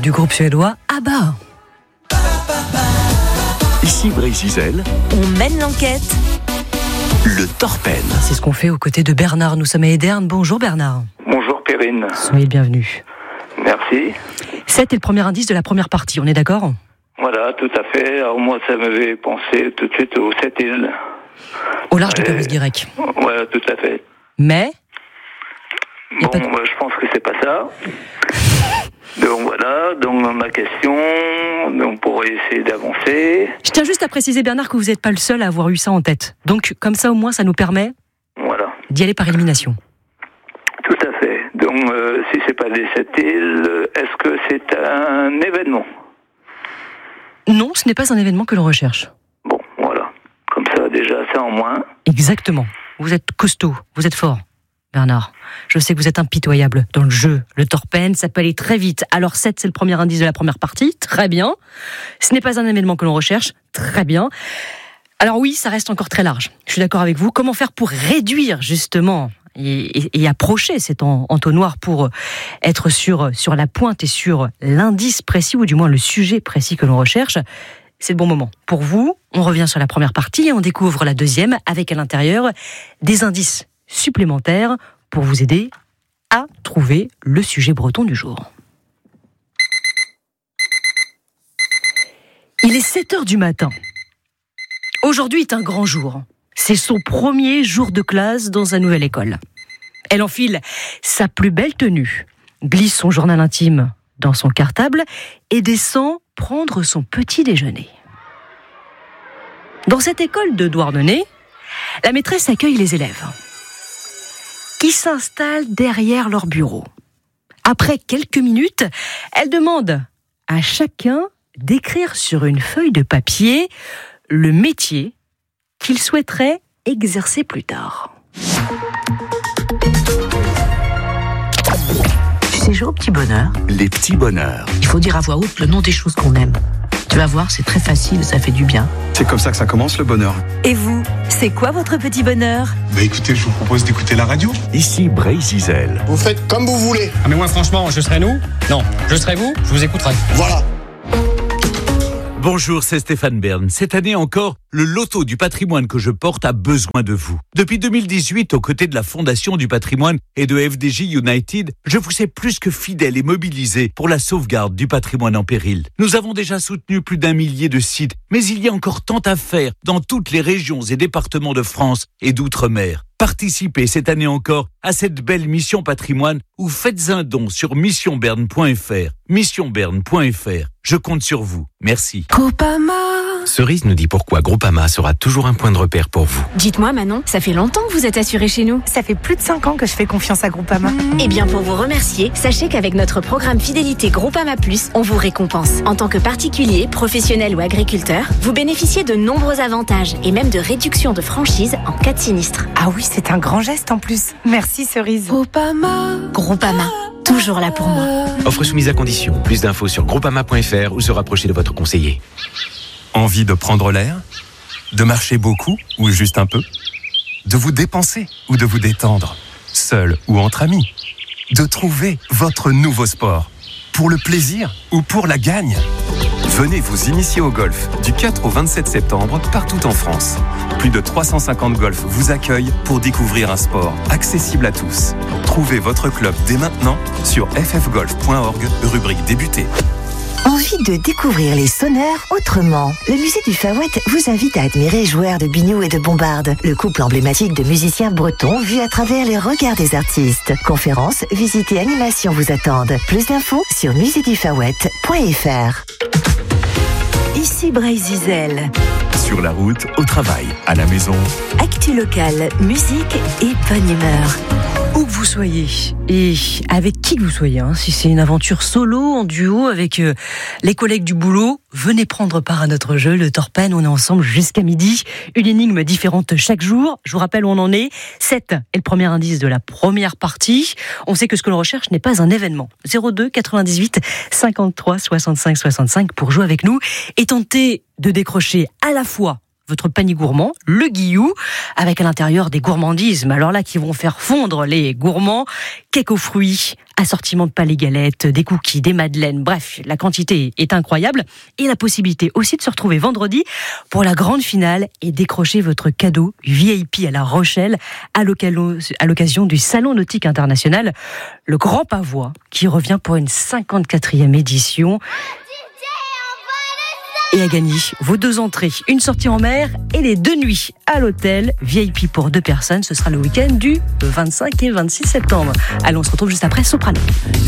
du groupe suédois ABBA. Ici Brésil. On mène l'enquête. Le Torpen. C'est ce qu'on fait aux côtés de Bernard. Nous sommes à Ederne. Bonjour Bernard. Bonjour Perrine. Soyez le bienvenu. Merci. 7 est le premier indice de la première partie, on est d'accord ? Voilà, tout à fait. Alors moi, ça m'avait pensé tout de suite aux 7 îles. Au large de Perros-Guirec. Voilà, tout à fait. Mais Bon, je pense que c'est pas ça. Donc voilà, donc ma question, donc pour essayer d'avancer. je tiens juste à préciser Bernard que vous n'êtes pas le seul à avoir eu ça en tête. Donc comme ça au moins ça nous permet d'y aller par élimination. Tout à fait. Donc si c'est pas les 7 îles, est-ce que c'est un événement ? Non, ce n'est pas un événement que l'on recherche. Bon, voilà. Comme ça, déjà, ça en moins. Exactement. Vous êtes costaud, vous êtes fort, Bernard. Je sais que vous êtes impitoyable dans le jeu. Le Torpen, ça peut aller très vite. Alors 7, c'est le premier indice de la première partie. Très bien. Ce n'est pas un événement que l'on recherche. Très bien. Alors oui, ça reste encore très large. Je suis d'accord avec vous. Comment faire pour réduire, justement, et approcher cet entonnoir pour être sur la pointe et sur l'indice précis, ou du moins le sujet précis que l'on recherche? C'est le bon moment. Pour vous, on revient sur la première partie et on découvre la deuxième avec à l'intérieur des indices supplémentaires pour vous aider à trouver le sujet breton du jour. Il est 7h du matin. Aujourd'hui est un grand jour. C'est son premier jour de classe dans sa nouvelle école. Elle enfile sa plus belle tenue, glisse son journal intime dans son cartable et descend prendre son petit déjeuner. Dans cette école de Douarnenez, la maîtresse accueille les élèves qui s'installent derrière leur bureau. Après quelques minutes, elle demande à chacun d'écrire sur une feuille de papier le métier qu'il souhaiterait exercer plus tard. Tu sais jouer au petit bonheur ? Les petits bonheurs. Il faut dire à voix haute le nom des choses qu'on aime. Tu vas voir, c'est très facile, ça fait du bien. C'est comme ça que ça commence, le bonheur. Et vous, c'est quoi votre petit bonheur ? Écoutez, je vous propose d'écouter la radio. Ici Brésil. Vous faites comme vous voulez. Ah mais moi franchement, je serai nous ? Non, je serai vous, je vous écouterai. Voilà. Bonjour, c'est Stéphane Bern. Cette année encore, le loto du patrimoine que je porte a besoin de vous. Depuis 2018, aux côtés de la Fondation du patrimoine et de FDJ United, je vous sais plus que fidèle et mobilisé pour la sauvegarde du patrimoine en péril. Nous avons déjà soutenu plus d'1 millier de sites, mais il y a encore tant à faire dans toutes les régions et départements de France et d'outre-mer. Participez cette année encore à cette belle mission patrimoine ou faites un don sur missionberne.fr. Missionberne.fr. Je compte sur vous. Merci. Groupama. Cerise nous dit pourquoi Groupama sera toujours un point de repère pour vous. Dites-moi Manon, ça fait longtemps que vous êtes assurée chez nous. Ça fait plus de 5 ans que je fais confiance à Groupama. Eh bien pour vous remercier, sachez qu'avec notre programme Fidélité Groupama Plus, on vous récompense. En tant que particulier, professionnel ou agriculteur, vous bénéficiez de nombreux avantages et même de réductions de franchise en cas de sinistre. Ah oui, c'est un grand geste en plus. Merci Cerise. Groupama. Groupama, toujours là pour moi. Offre soumise à condition. Plus d'infos sur groupama.fr ou se rapprocher de votre conseiller. Envie de prendre l'air ? De marcher beaucoup ou juste un peu ? De vous dépenser ou de vous détendre ? Seul ou entre amis ? De trouver votre nouveau sport ? Pour le plaisir ou pour la gagne ? Venez vous initier au golf du 4 au 27 septembre partout en France. Plus de 350 golfs vous accueillent pour découvrir un sport accessible à tous. Trouvez votre club dès maintenant sur ffgolf.org, rubrique débuter. Envie de découvrir les sonneurs autrement? Le musée du Faouët vous invite à admirer Joueurs de Biniou et de Bombarde, le couple emblématique de musiciens bretons vu à travers les regards des artistes. Conférences, visites et animations vous attendent. Plus d'infos sur musée-du-Faouët.fr. Ici Brésil. Sur la route, au travail, à la maison. Actu locale, musique et bonne humeur. Où que vous soyez et avec qui que vous soyez, si c'est une aventure solo, en duo, avec les collègues du boulot, venez prendre part à notre jeu, le Torpen. On est ensemble jusqu'à midi. Une énigme différente chaque jour. Je vous rappelle où on en est. 7 est le premier indice de la première partie. On sait que ce que l'on recherche n'est pas un événement. 02 98 53 65 65 pour jouer avec nous et tenter de décrocher à la fois votre panier gourmand, le Guillou, avec à l'intérieur des gourmandises, mais alors là qui vont faire fondre les gourmands, cake aux fruits, Assortiment de palais galettes, des cookies, des madeleines, bref, la quantité est incroyable. Et la possibilité aussi de se retrouver vendredi pour la grande finale et décrocher votre cadeau VIP à La Rochelle à l'occasion du Salon Nautique International, le Grand Pavois, qui revient pour une 54e édition. Et à gagner vos 2 entrées, une sortie en mer et les 2 nuits à l'hôtel VIP pour 2 personnes. Ce sera le week-end du 25 et 26 septembre. Allez, on se retrouve juste après Soprano.